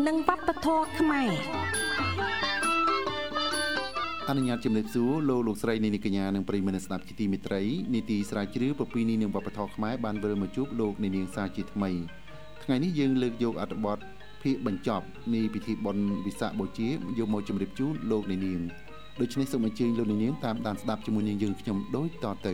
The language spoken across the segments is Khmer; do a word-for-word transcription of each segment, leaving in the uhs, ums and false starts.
និងវប្បធម៌ខ្មែរអនុញ្ញាតជំរាបសួរលោកលោកស្រីនាងកញ្ញានិងប្រិយមិត្តស្ដាប់ជាទីមេត្រីនីតិស្រាវជ្រាវប្រពៃណីនិងវប្បធម៌ខ្មែរបានវិលមកជួបលោកនាងសាជាថ្មីថ្ងៃនេះយើងលើកយកអត្ថបទភាគបញ្ចប់នៃពិធីបុណ្យវិសាខបូជាយកមកជម្រាបជូនលោកនាងដូច្នេះសូមអញ្ជើញលោកនាងតាមដានស្ដាប់ជាមួយនាងយើងខ្ញុំដូចតទៅ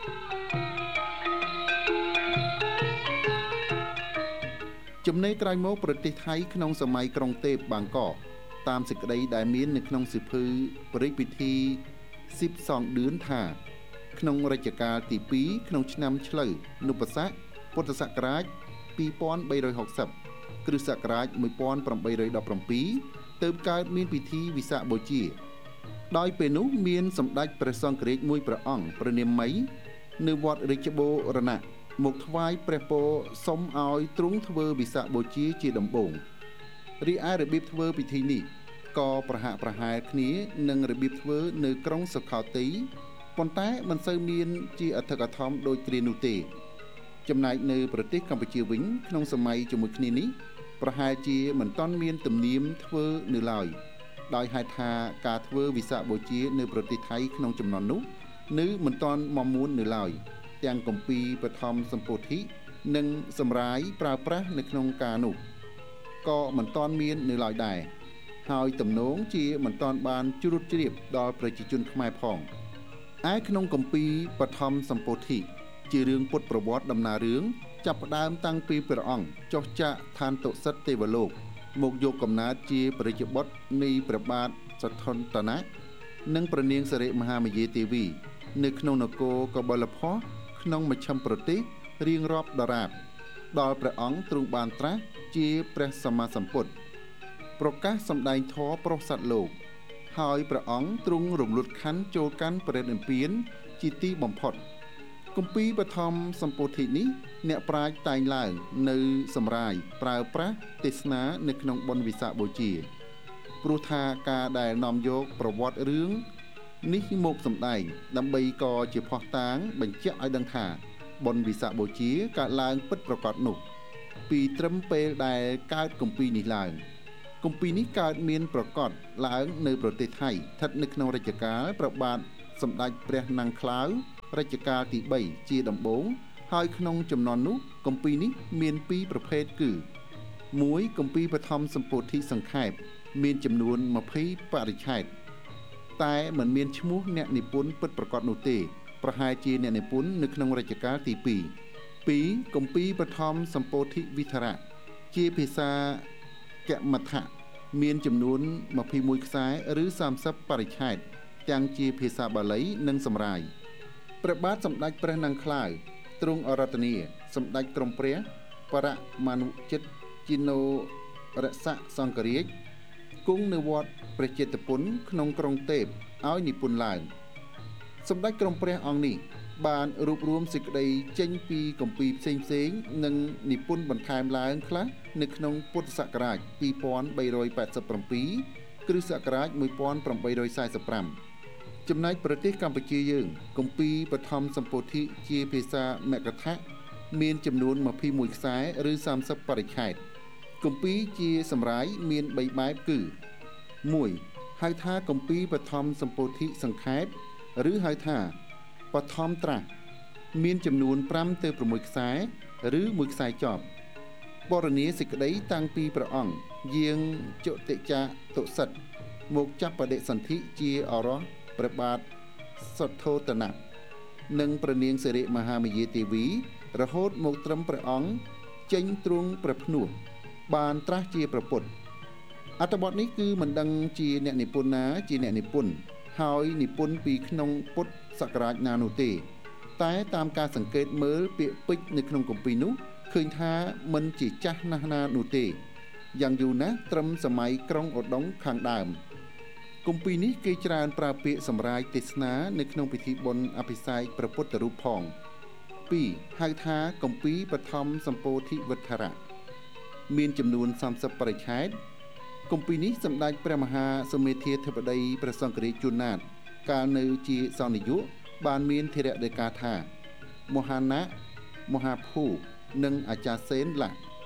ចំណេះក្រោយមកប្រទេសថៃក្នុងសម័យក្រុងទេពបាងកកតាមសេចក្តីដែលមាននៅក្នុងសៀវភៅបរិយាពិធីស៊ីបសងឌឿនថាក្នុងរជ្ជកាលទីពីរក្នុងឆ្នាំឆ្លូវនុបស័កពុទ្ធសករាជពីរពាន់បីរយហកសិបគ្រិស្តសករាជមួយពាន់ប្រាំបីរយដប់ប្រាំពីរទើបកើតមានពិធីវិសាខបូជាដោយពេលនោះមានសម្ដេចព្រះសង្ឃរាជមួយព្រះអង្គព្រះនាមមីនៅវត្តរាជបូរណៈមកថ្វាយព្រះពរសុំឲ្យទ្រង់ធ្វើវិសាខបូជាជាដំបូងរីឯរបៀបធ្វើពិធីនេះក៏ប្រហាក់ប្រហែលគ្នានឹងរបៀបធ្វើនៅក្រុងសុខោទីប៉ុន្តែមិនសូវមានជាអធិកអធមដូចគ្រានោះទេចំណែកនៅប្រទេសកម្ពុជាវិញក្នុងសម័យជាមួយគ្នានេះប្រហែលជាមិនទាន់មានទំនៀមធ្វើនៅឡើយដោយហេតុថាការធ្វើវិសាខបូជានៅប្រទេសថៃក្នុងចំណន់នោះនៅមិនទាន់មមួននៅឡើយទាំងគម្ពីរបឋមសម្ពោធិនិងសម្រាយប្រើប្រាស់នៅក្នុងការនោះក៏មិនទាន់មាននៅឡើយដែរហើយទំនងជាមិនទាន់បានជ្រួតជ្រាបដល់ប្រជាជនខ្មែរផងឯក្នុងគម្ពីរបឋមសម្ពោធិជារឿងពុទ្ធប្រវត្តិដំណើររឿងចាប់ផ្ដើមតាំងពីព្រះអង្គចុះចាកឋានតុសិតទេវលោកមកយកកំណើតជាព្រះរាជបុត្រនៃព្រះបាទសទ្ធន្តនៈនិងព្រះនាងសិរិមហាមាយាទេវីនៅក្នុងនគរកបិលភស្តុក្នុងមជ្ឈិមប្រទេសរៀងរាប់ដរាបដល់ព្រះអង្គទ្រង់បានត្រាស់ជាព្រះសម្មាសម្ពុទ្ធប្រកាសសម្ដែងធម៌ប្រោសសត្វលោកហើយព្រះអង្គទ្រង់រំលត់ខណ្ឌចូលកាន់ព្រះនិព្វានជាទីបំផុតគម្ពីរបឋមសម្ពោធិនេះអ្នកប្រាជ្ញតែងឡើងនៅសម្រាយប្រើប្រាស់ទេសនានៅក្នុងបុណ្យវិសាខបូជាព្រោះថាការដែលនាំយកប្រវត្តិរឿងនេះមកសម្ដែងដើម្បីក៏ជាភស្តុតាងបញ្ជាក់ឲ្យដឹងថាបុណ្យវិសាខបូជាកើតឡើងពិតប្រាកដនោះពីត្រឹមពេលដែលកើតគម្ពីរនេះឡើងគម្ពីរនេះកើតមានប្រកបឡើងនៅប្រទេសថៃស្ថិតនៅក្នុងរជ្ជកាលព្រះបាទសម្ដេចព្រះនង្ឃក្លាវរជ្ជកាលទីបីជាដំបូងហើយក្នុងចំណន់នោះគម្ពីរនេះមានពីរប្រភេទគឺមួយគម្ពីរបឋមសម្ពោធិសង្ខេបមានចំនួនម្ភៃបរិច្ឆេទតែមិនមានឈ្មោះអ្នកនិពន្ធពិតប្រាកដនោះទេប្រហែលជាអ្នកនិពន្ធនៅក្នុងរជ្ជកាលទីពីរ ពីរគម្ពីរបឋមសម្ពោធិវិធរៈជាភាសាកមដ្ឋៈមានចំនួនម្ភៃមួយខ្សែឬសាមសិបបរិច្ឆេទទាំងជាភាសាបាលីនិងសម្រាយព្រះបាទសម្ដេចព្រះនង្ឃក្លាវទ្រង់អរតនីសម្ដេចក្រមព្រះបរមានុជិតជីណូរស័កសង្ឃរាជគង់នៅវត្តព្រះចេតពុនក្នុងក្រុងទេពឲ្យនិពន្ធឡើងសម្ដេចក្រមព្រះអង្គនេះបានរួបរวมសេចក្តីចេញពីគម្ពីរផ្សេងផ្សេងនិងនិពន្ធបន្ថែមឡើងខ្លះនៅក្នុងពុទ្ធសករាជពីរពាន់បីរយប៉ែតសិបប្រាំពីរគ្រិស្តសករាជមួយពាន់ប្រាំបីរយសែសិបប្រាំចំណែកប្រទេសកម្ពុជាយើងគម្ពីរបឋមសម្ពោធិជាភាសាមកថាមានចំនួនម្ភៃមួយខ្សែឬសាមសិបបរិច្ឆេទគម្ពីរជាសម្រាយមានបីបែបគឺមួយហៅថាគម្ពីរបឋមសម្ពោធិសង្ខេបឬហៅថាបឋមត្រាស់មានចំនួនប្រាំទៅប្រាំមួយខ្សែឬមួយខ្សែចប់បរនីសេចក្តីតាំងពីព្រះអង្គយាងជតិចាតុសិតមកចាប់បដិសន្ធិជាអរោះព្រះបាទសទ្ធោទនៈនិងព្រះនាងសិរិមហាមាយាទេវីរហូតមកត្រឹមព្រះអង្គចេញទ្រង់ព្រះភ្នោះបានត្រាស់ជាព្រះពុទ្ធអត្ថបទនេះគឺមិនដឹងជាអ្នកនិពន្ធណាជាអ្នកនិពន្ធហើយនិពន្ធពីក្នុងពុទ្ធសករាជណានោះទេតែតាមការសង្កេតមើលពាក្យពេចន៍នៅក្នុងគម្ពីរនោះឃើញថាមិនជាចាស់ណាស់ណានោះទេយ៉ាងយូរណាស់ត្រឹមសម័យក្រុងឧដុង្គខាងដើមគម្ពីរនេះគេច្រើនប្រើពាក្យសម្រាយទេសនានៅក្នុងពិធីបុណ្យអភិសេកព្រះពុទ្ធរូបផងពីរហៅថាគម្ពីរបឋមសម្ពោធិវិធរៈមានចំនួនសាមសិបបរិច្ឆេទគម្ពីរនេះសម្ដេចព្រះមហាសមេធាធិបតីព្រះសង្ឃរាជជួនណាតកាលនៅជាសន្និយុបានមានធរៈដីកាថាមហាណាមហាភូនិងអាចារ្យសេនឡា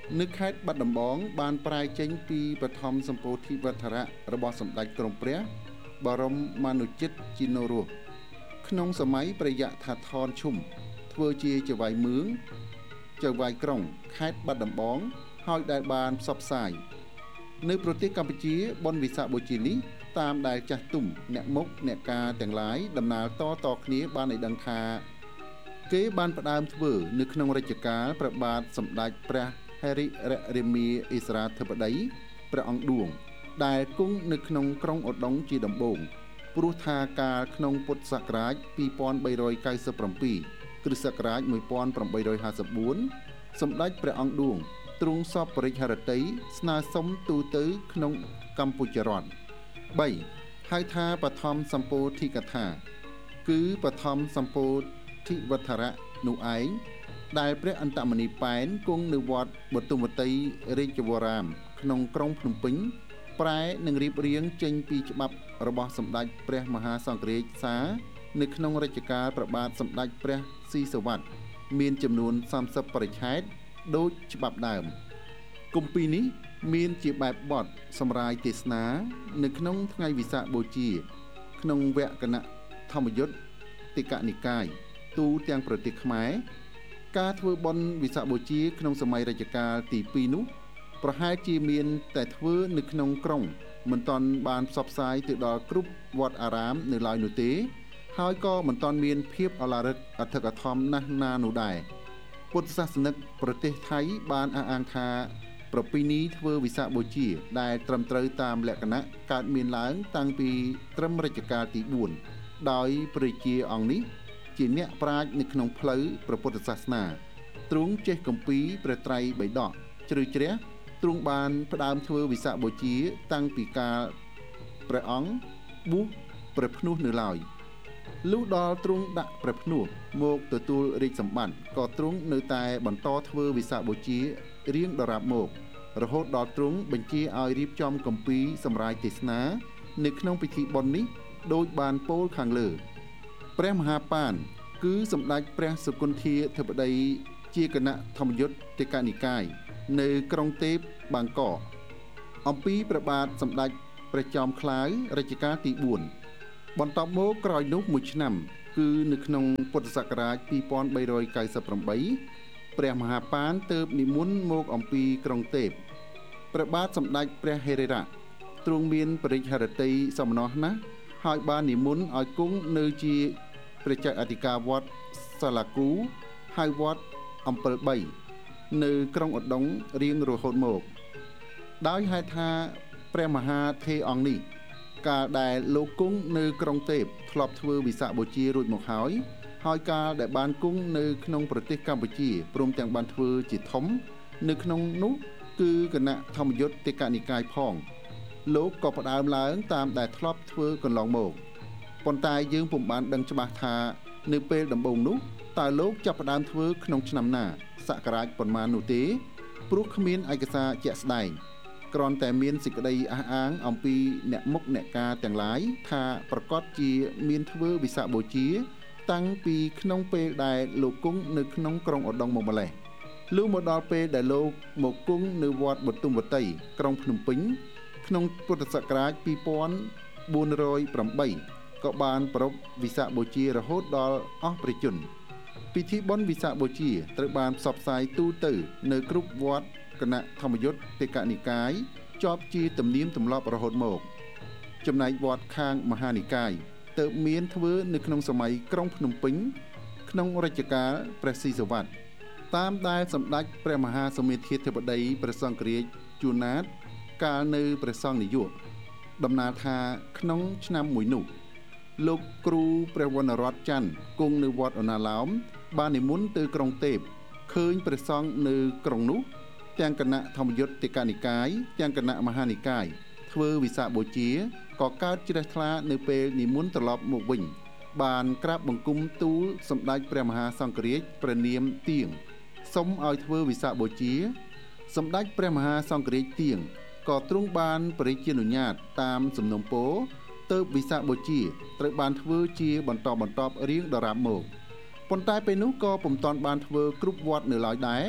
នៅខេត្តបាត់ដំបងបានប្រែចេញពីបឋមសម្ពោធិវត្តរៈរបស់សម្ដេចក្រមព្រះបរមមានុជិតជីណូរស់ក្នុងសម័យព្រះយថាថនឈុំធ្វើជាចៅហ្វាយមឿងចៅហ្វាយក្រុងខេត្តបាត់ដំបងហើយដែលបានផ្សព្វផ្សាយនៅប្រទេសកម្ពុជាបុណ្យវិសាខបូជានេះតាមដែលចាស់ទុំអ្នកមុខអ្នកការទាំងឡាយដំណើរតតគ្នាបានឲ្យដឹងថាគេបានផ្ដើមធ្វើនៅក្នុងរជ្ជកាលព្រះបាទសម្ដេចព្រះហេរិរៈរាមាអិសរាធិបតីព្រះអង្គឌួងដែលគង់នៅក្នុងក្រុងឧដុង្គជាដំបូងព្រោះថាកាលក្នុងពុទ្ធសករាជពីរពាន់បីរយកៅសិបប្រាំពីរគ្រិស្តសករាជមួយពាន់ប្រាំបីរយហាសិបបួនសម្ដេចព្រះអង្គឌួងទ្រង់សពបរិច្ឆរតីស្នើសុំទូទៅក្នុងកម្ពុជារដ្ឋបីហៅថាបឋមសម្ពោធិកថាគឺបឋមសម្ពោធិវត្តរៈនោះឯងដែលព្រះអន្តមនីប៉ែនគង់នៅវត្តបទុមវតីរាជវរាមក្នុងក្រុងភ្នំពេញប្រែនិងរៀបរៀងចេញពីច្បាប់របស់សម្ដេចព្រះមហាសង្ឃរាជសារនៅក្នុងរជ្ជកាលព្រះបាទសម្ដេចព្រះស៊ីសុវត្ថិមានចំនួនសាមសិបបរិច្ឆេទដូចច្បាប់ដើមគម្ពីរនេះមានជាបែបបទសម្រាយទេសនានៅក្នុងថ្ងៃវិសាខបូជាក្នុងវគ្គណៈធម្មយុត្តតិកនិកាយទូទាំងប្រទេសខ្មែរការធ្វើបុណ្យវិសាខបូជាក្នុងសម័យរជ្ជកាលទីពីរនោះប្រហែលជាមានតែធ្វើនៅក្នុងក្រុងមិនទាន់បានផ្សព្វផ្សាយទៅដល់គ្រប់វត្តអារាមនៅឡើយនោះទេហើយក៏មិនទាន់មានភាពអឡារឹកអធិកអធមណាស់ណានោះដែរពុទ្ធសាសនិកប្រទេសថៃបានអះអាងថាប្រពៃណីធ្វើវិសាខបូជាដែលត្រឹមត្រូវតាមលក្ខណៈកើតមានឡើងតាំងពីត្រឹមរជ្ជកាលទីបួនដោយព្រះជាអង្គនេះជាអ្នកប្រាជ្ញនៅក្នុងផ្លូវព្រះពុទ្ធសាសនាទ្រង់ចេះគម្ពីរព្រះត្រៃបិដកជ្រៅជ្រះទ្រង់បានផ្ដើមធ្វើវិសាខបូជាតាំងពីកាលព្រះអង្គបួសព្រះភ្នោះនៅឡើយលុះដល់ទ្រង់ដាក់ព្រះភ្នោះមកទទួលរាជសម្បត្តិក៏ទ្រង់នៅតែបន្តធ្វើវិសាខបូជារៀងដរាបមករហូតដល់ទ្រង់បញ្ជាឲ្យរៀបចំគម្ពីរសម្រាយទេសនានៅក្នុងពិធីបុណ្យនេះដោយបានពោលខាងលើព្រះមហាប៉ានគឺសម្ដេចព្រះសុគន្ធាធិបតីជាគណៈធម្មយុត្តតិកនិកាយនៅក្រុងទេពបាងកកអំពីព្រះបាទសម្ដេចព្រះចោមខ្លាវរជ្ជកាលទីបួនបន្ទាប់មកក្រោយនោះមួយឆ្នាំគឺនៅក្នុងពុទ្ធសករាជពីរពាន់បីរយកៅសិបប្រាំបីព្រះមហាប៉ានទើបនិមន្តមកអំពីក្រុងទេពព្រះបាទសម្ដេចព្រះហេរិរៈទ្រង់មានបរិច្ឆរតីសមណោះណាស់ហើយបាននិមន្តឲ្យគង់នៅជាព្រះចៅអធិការវត្តសាឡាគូហៅវត្តអំពិលបីនៅក្រុងឧដុង្គរៀងរហូតមកដោយហេតុថាព្រះមហាថេរអង្គនេះកាលដែលលោកគង់នៅក្រុងទេពធ្លាប់ធ្វើវិសាខបូជារួចមកហើយហើយកាលដែលបានគង់នៅក្នុងប្រទេសកម្ពុជាព្រមទាំងបានធ្វើជាធំនៅក្នុងនោះគឺគណៈធម្មយុត្តតិកនិកាយផងលោកក៏ផ្ដើមឡើងតាមដែលធ្លាប់ធ្វើកន្លងមកប៉ុន្តែយើងពុំបានដឹងច្បាស់ថានៅពេលដំបូងនោះតើលោកចាប់ផ្ដើមធ្វើក្នុងឆ្នាំណាសករាជប៉ុន្មាននោះទេព្រោះគ្មានឯកសារជាក់ស្ដែងគ្រាន់តែមានសេចក្តីអះអាងអំពីអ្នកមុខអ្នកការទាំងឡាយថាប្រកាសជាមានធ្វើវិសាខបូជាតាំងពីក្នុងពេលដែលលោកគង់នៅក្នុងក្រុងឧដុង្គមកម្លេះលុះមកដល់ពេលដែលលោកមកគង់នៅវត្តបទុមវតីក្រុងភ្នំពេញក្នុងពុទ្ធសករាជពីរពាន់បួនរយប្រាំបីក៏បានប្រារព្ធវិសាខបូជារហូតដល់អស់ព្រះជន្មពិធីបុណ្យវិសាខបូជាត្រូវបានផ្សព្វផ្សាយទូទៅនៅគ្រប់វត្តគណៈធម្មយុត្តតិកនិកាយជាប់ជាទំនៀមទម្លាប់រហូតមកចំណែកវត្តខាងមហានិកាយទើបមានធ្វើនៅក្នុងសម័យក្រុងភ្នំពេញក្នុងរជ្ជកាលព្រះស៊ីសុវត្ថិតាមដែលសម្ដេចព្រះមហាសមេធាធិបតីព្រះសង្ឃរាជជួនណាតកាលនៅព្រះសង្ឃនាយកដំណើរថាក្នុងឆ្នាំមួយនោះលោកគ្រូព្រះវណ្ណរតច័ន្ទគង់នៅវត្តអណាឡោមបាននិមន្តទៅក្រុងទេពឃើញព្រះសង្ឃនៅក្រុងនោះទាំងគណៈធម្មយុត្តតិកនិកាយទាំងគណៈមហានិកាយធ្វើវិសាខបូជាក៏កើតជ្រះថ្លានៅពេលនិមន្តត្រឡប់មកវិញបានក្រាបបង្គំទូលសម្ដេចព្រះមហាសង្ឃរាជព្រះនាមទៀងសុំឲ្យធ្វើវិសាខបូជាសម្ដេចព្រះមហាសង្ឃរាជទៀងក៏ទ្រង់បានបរិជានុញ្ញាតតាមសំណុំពរទើបវិសាខបូជាត្រូវបានធ្វើជាបន្តបន្ទាប់រៀងដរាបមកប៉ុន្តែពេលនោះក៏ពុំទាន់បានធ្វើគ្រប់វត្តនៅឡើយដែរ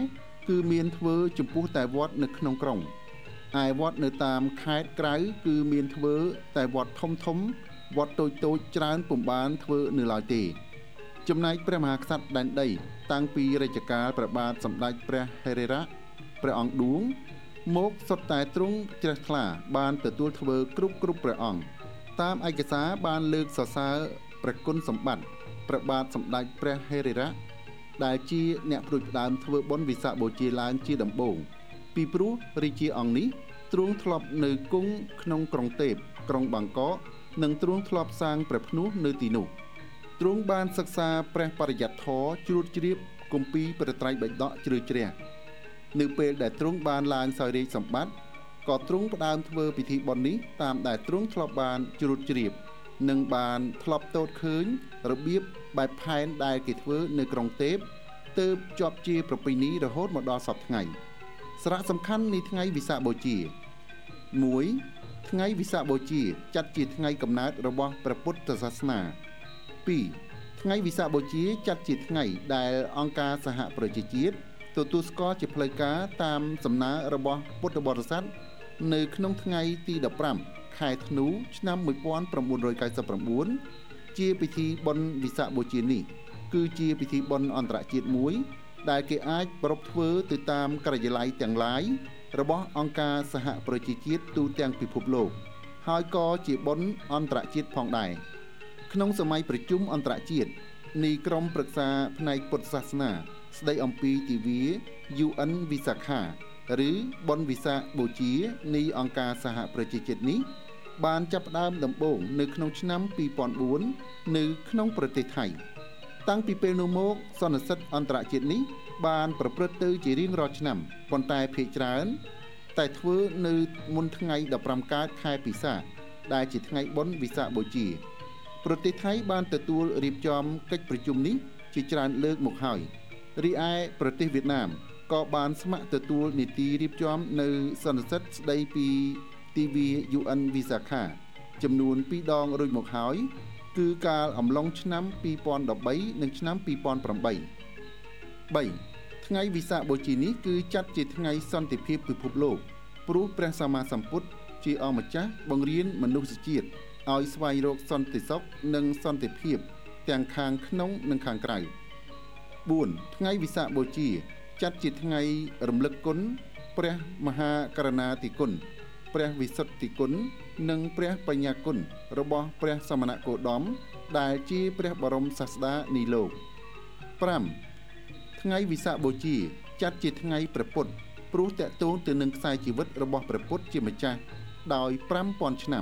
គឺមានធ្វើចំពោះតែវត្តនៅក្នុងក្រុងឯវត្តនៅតាមខេត្តក្រៅគឺមានធ្វើតែវត្តធំធំវត្តតូចតូចច្រើនពុំបានធ្វើនៅឡើយទេចំណែកព្រះមហាក្សត្រដែនដីតាំងពីរជ្ជកាលព្រះបាទសម្ដេចព្រះហេរិរៈព្រះអង្គឌួងមកសុទ្ធតែទ្រង់ជ្រះថ្លាបានទទួលធ្វើគ្រប់គ្រប់ព្រះអង្គតាមឯកសារបានលើកសរសើរព្រះគុណសម្បត្តិព្រះបាទសម្ដេចព្រះហេរិរៈដែលជាអ្នកព្រួយផ្ដើមធ្វើបុណ្យវិសាខបូជាឡើងជាដំបូងពីព្រោះរាជាអង្គនេះទ្រង់ធ្លាប់នៅគង់ក្នុងក្រុងទេពក្រុងបាងកកនិងទ្រង់ធ្លាប់សាងព្រះភ្នោះនៅទីនោះទ្រង់បានសិក្សាព្រះបរិយត្តិធម៌ជ្រួតជ្រាបគម្ពីរព្រះត្រៃបិដកជ្រៅជ្រះនៅពេលដែលទ្រង់បានឡើងសោយរាជសម្បត្តិក៏ទ្រង់ផ្ដើមធ្វើពិធីបុណ្យនេះតាមដែលទ្រង់ធ្លាប់បានជ្រួតជ្រាបនិងបានធ្លាប់ទតឃើញរបៀបបែបផែនដែលគេធ្វើនៅក្រុងទេពទើបជាប់ជាប្រពៃណីរហូតមកដល់សព្វថ្ងៃសារៈសំខាន់នៃថ្ងៃវិសាខបូជា មួយ ថ្ងៃវិសាខបូជាចាត់ជាថ្ងៃកំណើតរបស់ព្រះពុទ្ធសាសនា ពីរ ថ្ងៃវិសាខបូជាចាត់ជាថ្ងៃដែលអង្គការសហប្រជាជាតិទទួលស្គាល់ជាផ្លូវការតាមសំណើរបស់ពុទ្ធបរិស័ទនៅក្នុងថ្ងៃទីដប់ប្រាំខែធ្នូឆ្នាំmột nghìn chín trăm chín mươi chínជាពិធីបុណ្យវិសាខបូជានេះគឺជាពិធីបុណ្យអន្តរជាតិមួយដែលគេអាចប្រារព្ធធ្វើទៅតាមការិយាល័យទាំងឡាយរបស់អង្គការសហប្រជាជាតិទូទាំងពិភពលោកហើយក៏ជាបុណ្យអន្តរជាតិផងដែរក្នុងសម័យប្រជុំអន្តរជាតិនៃក្រុមប្រឹក្សាផ្នែកពុទ្ធសាសនាស្ដីអំពីទិវា យូ អិន វិសាខាឬបុណ្យវិសាខបូជានៃអង្គការសហប្រជាជាតិនេះបានចាប់ផ្ដើមដំបូងនៅក្នុងឆ្នាំពីរពាន់បួននៅក្នុងប្រទេសថៃតាំងពីពេលនោះមកសន្និសីទអន្តរជាតិនេះបានប្រព្រឹត្តទៅជារៀងរាល់ឆ្នាំប៉ុន្តែភាគច្រើនតែធ្វើនៅមុនថ្ងៃដប់ប្រាំកើតខែពិសាខដែលជាថ្ងៃបុណ្យវិសាខបូជាប្រទេសថៃបានទទួលរៀបចំកិច្ចប្រជុំនេះជាច្រើនលើកមកហើយរីឯប្រទេសវៀតណាមក៏បានស្ម័គ្រទទួលនីតិរៀបចំនៅសន្និសីទស្ដីពីទិវា យូ អិន វិសាខាចំនួនពីរដងរួចមកហើយគឺកាលអំឡុងឆ្នាំពីរពាន់ដប់បីនិងឆ្នាំពីរពាន់ប្រាំបី បី ថ្ងៃវិសាខបូជានេះគឺចាត់ជាថ្ងៃសន្តិភាពពិភពលោកព្រោះព្រះសម្មាសម្ពុទ្ធជាអង្គម្ចាស់បង្រៀនមនុស្សជាតិឲ្យស្វែងរកសន្តិសុខនិងសន្តិភាពទាំងខាងក្នុងនិងខាងក្រៅ បួន ថ្ងៃវិសាខបូជាចាត់ជាថ្ងៃរំលឹកគុណព្រះមហាករុណាធិគុណព្រះវិសុទ្ធិគុណនិងព្រះបញ្ញាគុណរបស់ព្រះសមណគោតមដែលជាព្រះបរមសាស្តានៃលោក ប្រាំ ថ្ងៃវិសាខបូជាចាត់ជាថ្ងៃព្រះពុទ្ធព្រោះតេតូនទៅនឹងខ្សែជីវិតរបស់ព្រះពុទ្ធជាម្ចាស់ដោយប្រាំពាន់ឆ្នាំ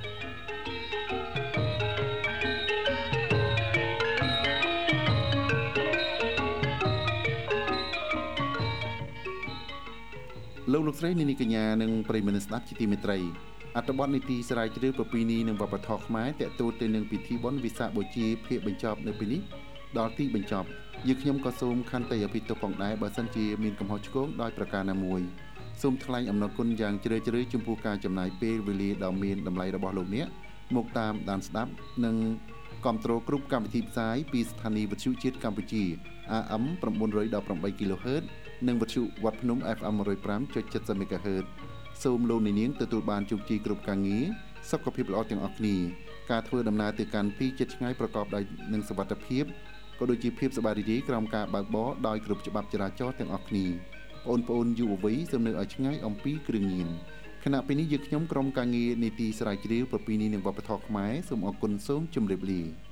លោកលោកស្រីនាងកញ្ញានិងប្រិយមិត្តស្ដាប់ជាទីមេត្រីអត្ថបទនីតិស្រាវជ្រាវប្រពៃណីនិងវប្បធម៌ខ្មែរតេតូនទៅនឹងពិធីបុណ្យវិសាខបូជាភាគបញ្ចប់នៅពេលនេះដល់ទីបញ្ចប់យើងខ្ញុំក៏សូមខន្តីអភ័យទោសផងដែរបើសិនជាមានកំហុសឆ្គងដោយប្រការណាមួយសូមថ្លែងអំណរគុណយ៉ាងជ្រាលជ្រៅចំពោះការចំណាយពេលវេលាដ៏មានតម្លៃរបស់លោកអ្នកមកតាមដានស្ដាប់និងគាំទ្រគ្រប់កម្មវិធីផ្សាយពីស្ថានីយ៍វិទ្យុជាតិកម្ពុជា A M ៩១៨ គីឡូហឺត និងវិទ្យុវត្តភ្នំ F M một trăm lẻ năm phẩy bảy mươi មេហ្គាហឺត សូមលោកអ្នកនាងទទួលបានជោគជ័យគ្រប់ការងារសុខភាពល្អទាំងអស់គ្នាការធ្វើដំណើរទៅកាន់ទីជិតឆ្ងាយប្រកបដោយនឹងសុវត្ថិភាពក៏ដូចជាភាពសប្បាយរីករាយក្រោមការបើកបរដោយគ្រប់ច្បាប់ចរាចរណ៍ទាំងអស់គ្នាបងប្អូនយុវវ័យសូមនៅឲ្យឆ្ងាយអំពីគ្រឿងញៀនខណៈពេលនេះយើងខ្ញុំក្រុមការងារនីតិស្រាវជ្រាវប្រពៃណីនិងវប្បធម៌ខ្មែរសូមអរគុណសូមជម្រាបលា